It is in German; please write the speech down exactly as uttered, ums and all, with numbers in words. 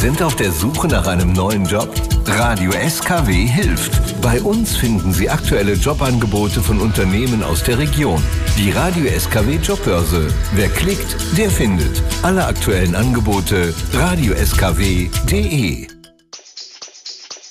sind auf der Suche nach einem neuen Job? Radio S K W hilft. Bei uns finden Sie aktuelle Jobangebote von Unternehmen aus der Region. Die Radio S K W Jobbörse. Wer klickt, der findet. Alle aktuellen Angebote radio s k w punkt d e.